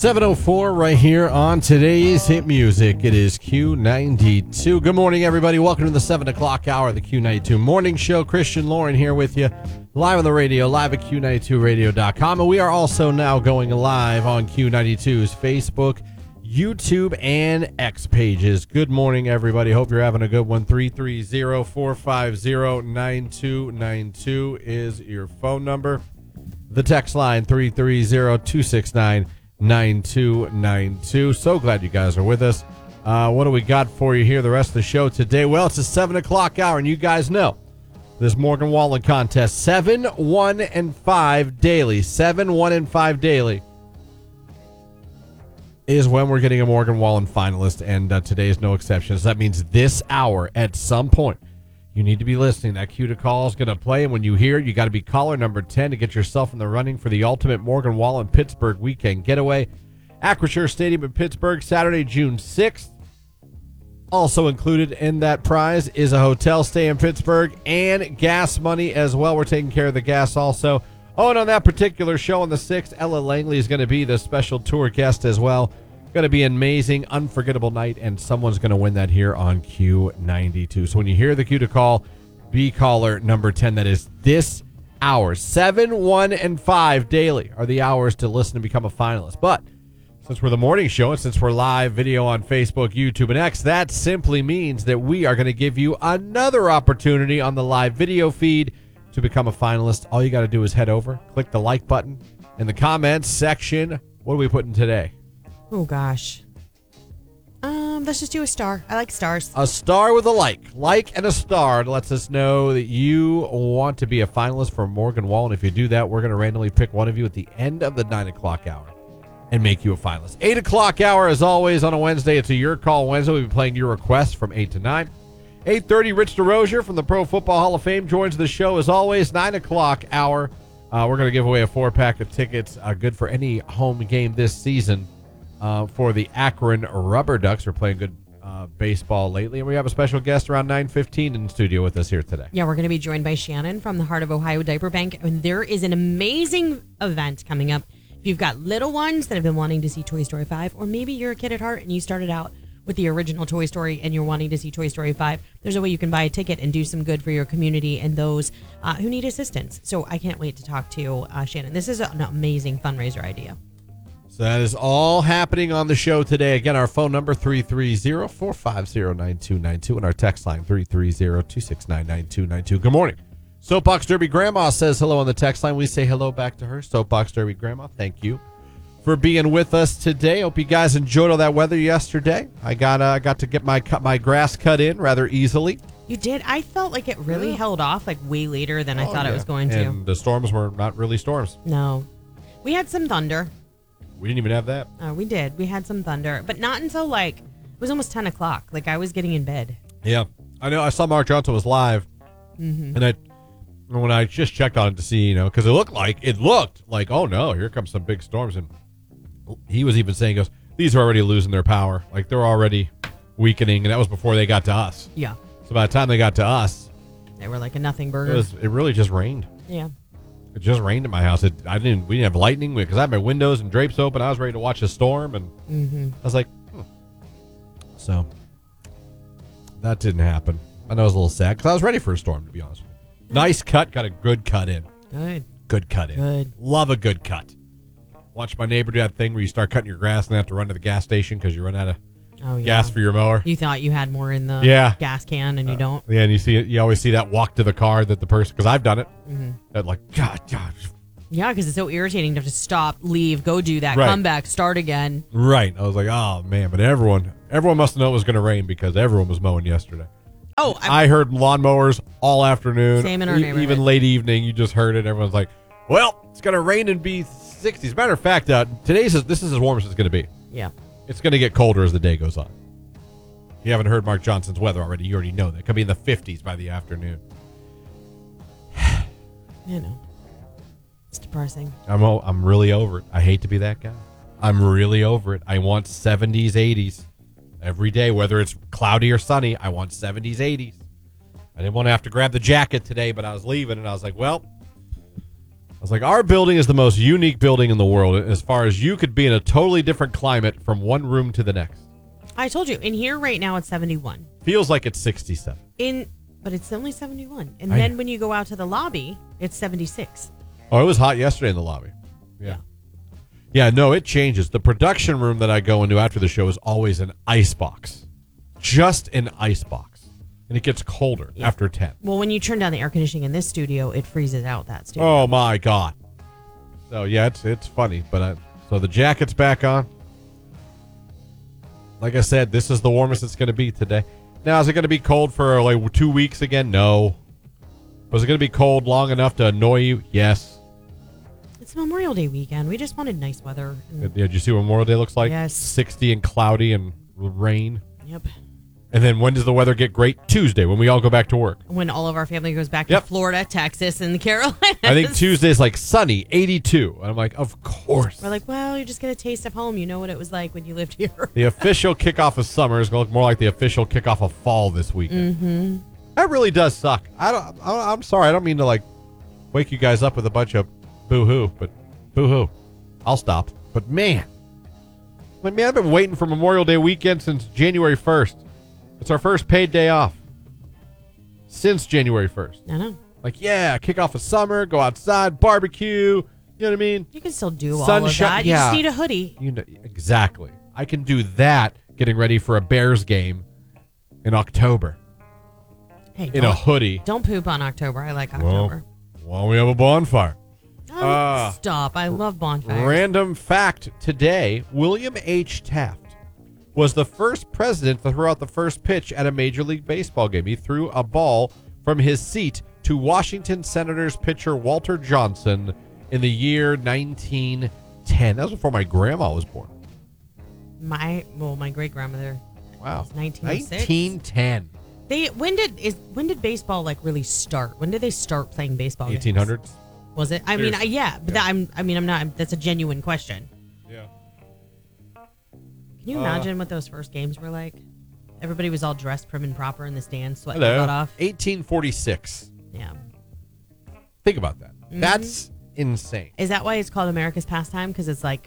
7:04 right here on today's hit music. It is Q92. Good morning, everybody. Welcome to the 7 o'clock hour of the Q92 morning show. Christian Lauren here with you, live on the radio, live at Q92radio.com. And we are also now going live on Q92's Facebook, YouTube, and X pages. Good morning, everybody. Hope you're having a good one. 330-450-9292 is your phone number. The text line, 330-269-9292. So glad you guys are with us. What do we got for you here the rest of the show today? Well, it's a 7 o'clock hour, and you guys know this Morgan Wallen contest, 7, 1, and 5 daily. 7, 1, and 5 daily is when we're getting a Morgan Wallen finalist, and today is no exception. So that means this hour at some point, you need to be listening. That cue to call is going to play, and when you hear it, you got to be caller number 10 to get yourself in the running for the ultimate Morgan Wallen Pittsburgh weekend getaway. Acrisure Stadium in Pittsburgh, Saturday, June 6th. Also included in that prize is a hotel stay in Pittsburgh and gas money as well. We're taking care of the gas also. Oh, and on that particular show on the 6th, Ella Langley is going to be the special tour guest as well. Going to be an amazing, unforgettable night, and someone's going to win that here on Q92. So when you hear the cue to call, be caller number 10. That is this hour. 7, 1, and 5 daily are the hours to listen and become a finalist. But since we're the morning show and since we're live video on Facebook, YouTube, and X, that simply means that we are going to give you another opportunity on the live video feed to become a finalist. All you got to do is head over, click the like button in the comments section. What are we putting today? Oh, gosh. Let's just do a star. I like stars. A star with a like. Like and a star lets us know that you want to be a finalist for Morgan Wallen. If you do that, we're going to randomly pick one of you at the end of the 9 o'clock hour and make you a finalist. 8 o'clock hour, as always, on a Wednesday. It's a Your Call Wednesday. We'll be playing your requests from 8 to 9. 8:30, Rich DeRozier from the Pro Football Hall of Fame joins the show, as always. 9 o'clock hour, we're going to give away a 4-pack of tickets good for any home game this season. For the Akron Rubber Ducks. We're playing good baseball lately, and we have a special guest around 9:15 in the studio with us here today. Yeah, we're going to be joined by Shannon from the Heart of Ohio Diaper Bank, and there is an amazing event coming up. If you've got little ones that have been wanting to see Toy Story 5, or maybe you're a kid at heart and you started out with the original Toy Story and you're wanting to see Toy Story 5, there's a way you can buy a ticket and do some good for your community and those who need assistance. So I can't wait to talk to Shannon. This is an amazing fundraiser idea. So that is all happening on the show today. Again, our phone number, 330-450-9292, and our text line, 330-269-9292. Good morning. Soapbox Derby Grandma says hello on the text line. We say hello back to her. Soapbox Derby Grandma, thank you for being with us today. Hope you guys enjoyed all that weather yesterday. I got to get my grass cut in rather easily. You did? I felt like it really held off like way later than I thought it was going to. And the storms were not really storms. No. We had some thunder. We didn't even have that. We did. We had some thunder, but not until it was almost 10 o'clock. Like I was getting in bed. Yeah. I know. I saw Mark Johnson was live. Mm-hmm. And when I just checked on it to see, because it looked like, oh no, here comes some big storms. And he was even saying, these are already losing their power. Like they're already weakening. And that was before they got to us. Yeah. So by the time they got to us, they were like a nothing burger. It really just rained. Yeah. It just rained at my house. We didn't have lightning because I had my windows and drapes open. I was ready to watch a storm, and I was like, So that didn't happen. I know I was a little sad because I was ready for a storm, to be honest. Nice cut. Got a good cut in. Good cut in. Good. Love a good cut. Watch my neighbor do that thing where you start cutting your grass and have to run to the gas station because you run out of gas for your mower. You thought you had more in the gas can, and you don't. Yeah, and you always see that walk to the car that the person, because I've done it. That God. Yeah, because it's so irritating to have to stop, leave, go do that, come back, start again. Right. I was like, oh man, but everyone must have known it was going to rain because everyone was mowing yesterday. Oh, I heard lawnmowers all afternoon. Same in our neighborhood. Even late evening, you just heard it. Everyone's like, well, it's going to rain and be 60s. As a matter of fact, this is as warm as it's going to be. Yeah. It's going to get colder as the day goes on. If you haven't heard Mark Johnson's weather already, you already know that. It could be in the 50s by the afternoon. It's depressing. I'm really over it. I hate to be that guy. I'm really over it. I want 70s, 80s. Every day, whether it's cloudy or sunny, I want 70s, 80s. I didn't want to have to grab the jacket today, but I was leaving, and I was like, well, was like, our building is the most unique building in the world as far as you could be in a totally different climate from one room to the next. I told you, in here right now it's 71. Feels like it's 67. But it's only 71. And then when you go out to the lobby, it's 76. Oh, it was hot yesterday in the lobby. Yeah. Yeah, no, it changes. The production room that I go into after the show is always an ice box. Just an ice box. And it gets colder after 10. Well, when you turn down the air conditioning in this studio, it freezes out that studio. Oh, my God. So, yeah, it's funny. But so the jacket's back on. Like I said, this is the warmest it's going to be today. Now, is it going to be cold for like 2 weeks again? No. Was it going to be cold long enough to annoy you? Yes. It's Memorial Day weekend. We just wanted nice weather. Did you see what Memorial Day looks like? Yes. 60 and cloudy and rain. Yep. And then when does the weather get great? Tuesday, when we all go back to work. When all of our family goes back to Florida, Texas, and the Carolinas. I think Tuesday's like sunny, 82. And I'm like, of course. We're like, well, you just get a taste of home. You know what it was like when you lived here. The official kickoff of summer is going to look more like the official kickoff of fall this weekend. Mm-hmm. That really does suck. I'm sorry. I don't mean to like wake you guys up with a bunch of boo-hoo, but boo-hoo. I'll stop. But man, I've been waiting for Memorial Day weekend since January 1st. It's our first paid day off since January 1st. I know. Like, yeah, kick off of summer, go outside, barbecue. You know what I mean? You can still do all of that. You just need a hoodie. You know, exactly. I can do that getting ready for a Bears game in October. Hey, in a hoodie. Don't poop on October. I like October. Well, we have a bonfire. Stop. I love bonfires. Random fact today, William H. Taft was the first president to throw out the first pitch at a Major League Baseball game. He threw a ball from his seat to Washington Senators pitcher Walter Johnson in the year 1910. That was before my grandma was born. My great-grandmother. Wow. Was 1906. 1910. When did baseball like really start? When did they start playing baseball? 1800s. Games? Was it? I mean, yeah, but I'm not. That's a genuine question. Yeah. Can you imagine what those first games were like? Everybody was all dressed prim and proper in the stands, sweating their butt off. 1846. Yeah. Think about that. Mm-hmm. That's insane. Is that why it's called America's Pastime? Because it's like,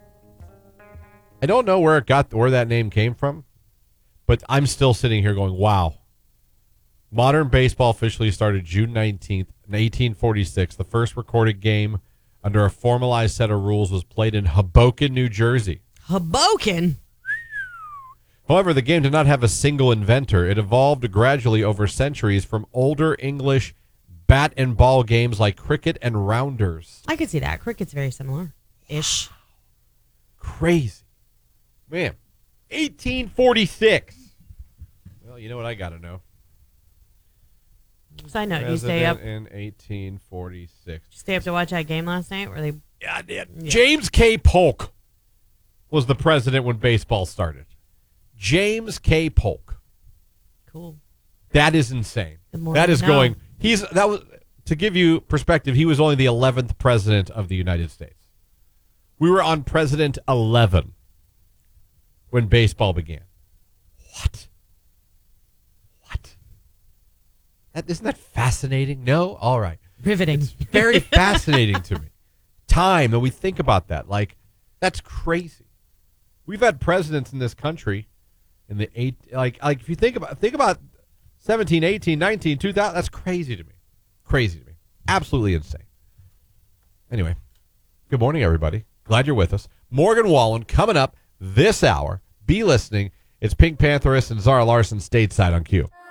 I don't know where that name came from, but I'm still sitting here going, wow. Modern baseball officially started June 19th, 1846. The first recorded game under a formalized set of rules was played in Hoboken, New Jersey. Hoboken? However, the game did not have a single inventor. It evolved gradually over centuries from older English bat and ball games like cricket and rounders. I could see that. Cricket's very similar-ish. Crazy. Man, 1846. Well, you know what I got to know. Side note, you stay up in 1846. Did you stay up to watch that game last night? Yeah, I did. Yeah. James K. Polk was the president when baseball started. James K. Polk. Cool. That is insane. That is going. That was to give you perspective. He was only the 11th president of the United States. We were on President 11 when baseball began. What? Isn't that fascinating? No? All right. Riveting. It's very fascinating to me. Time that we think about that. Like, that's crazy. We've had presidents in this country in the if you think about 17, 18, 19, 2000, that's crazy to me. Crazy to me. Absolutely insane. Anyway, good morning, everybody. Glad you're with us. Morgan Wallen coming up this hour. Be listening. It's Pink Pantheress and Zara Larson stateside on Q.